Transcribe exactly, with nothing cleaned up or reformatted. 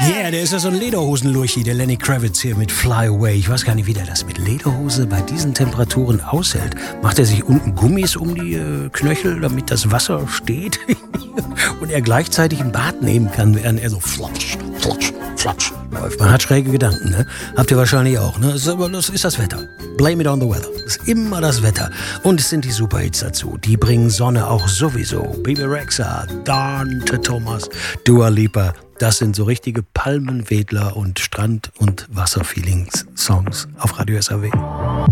Yeah, der ist ja so ein Lederhosen-Lurchi, der Lenny Kravitz hier mit Fly Away. Ich weiß gar nicht, wie der das mit Lederhose bei diesen Temperaturen aushält. Macht er sich unten Gummis um die äh, Knöchel, damit das Wasser steht? Und er gleichzeitig ein Bad nehmen kann, während er so flotsch, flotsch, flotsch läuft. Man hat schräge Gedanken, ne? Habt ihr wahrscheinlich auch, ne? Aber das ist das Wetter. Blame it on the weather. Das ist immer das Wetter. Und es sind die Superhits dazu. Die bringen Sonne auch sowieso. Bebe Rexha, Dante Thomas, Dua Lipa. Das sind so richtige Palmenwedler und Strand- und Wasserfeelings-Songs auf Radio S R W.